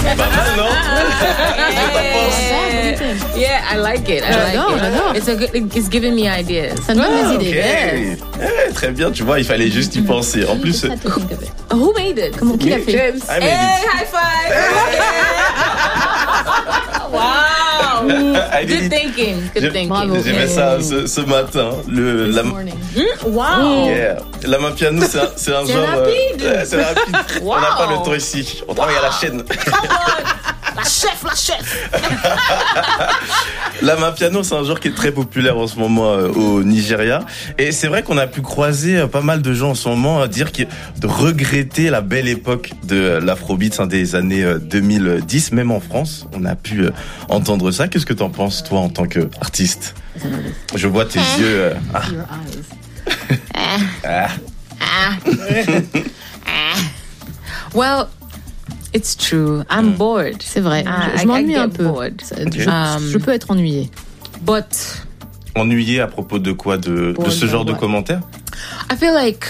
Pas mal, non? Yeah, I like it. J'adore. It's giving me ideas. Ça me donne des idées. Okay. Très bien, tu vois, il fallait juste y penser. En plus, Who made it? Qui l'a fait? I made it. High five! Wow! Good thinking. Bravo. J'ai fait ça ce matin. Wow! Yeah. La main piano, c'est un genre. rapide. C'est rapide. Wow. On n'a pas le temps ici. On travaille à la chaîne. Come on! La chef! La main piano, c'est un genre qui est très populaire en ce moment au Nigeria. Et c'est vrai qu'on a pu croiser pas mal de gens en ce moment à dire de regretter la belle époque de l'afrobeat des années 2010, même en France. On a pu entendre ça. Qu'est-ce que t'en penses, toi, en tant qu'artiste? Je vois tes yeux. Well, it's true. I'm bored. C'est vrai. Je I m'ennuie get un peu. bored. Je peux être ennuyée. But Ennuyé à propos de quoi? De ce genre de commentaires? I feel like.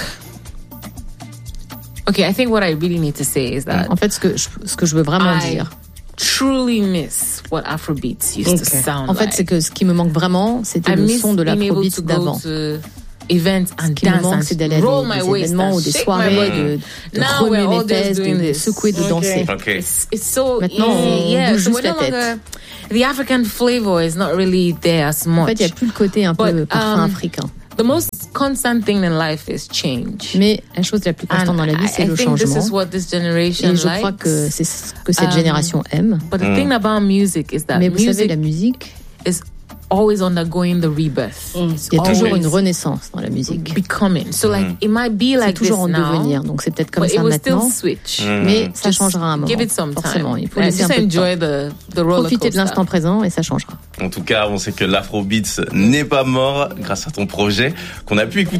Okay, I think what I really need to say is that En fait, ce que je veux vraiment dire. Truly miss what Afrobeats used to sound En fait, c'est que ce qui me manque vraiment, c'était le son de l'afrobeat d'avant. Events and Ce qui me manque, dance c'est d'aller à des événements ou des soirées, de remuer mes fesses, de secouer, de danser. Okay. It's so Maintenant, easy. on Yeah, bouge so juste we're la no tête. longer, the African flavor is not really there as much. En fait, il n'y a plus le côté un peu But, parfum africain. The most constant thing in life is change. Mais la chose la plus constante dans la vie, c'est le I think this is changement. what this generation Et je likes. crois que c'est ce que cette génération aime. But the thing about music is that Mais vous savez, music la musique, is always undergoing the rebirth. It's il y a toujours always une renaissance dans la musique. becoming. So like it might be C'est like this toujours en now, devenir, donc c'est peut-être comme but it ça will still maintenant. switch. Mais ça Just changera à un moment. give it some time. Forcément, il faut Yeah, laisser un just peu de enjoy temps. the roller Profiter de coaster. l'instant présent et ça changera. En tout cas, on sait que l'afrobeat n'est pas mort grâce à ton projet qu'on a pu écouter.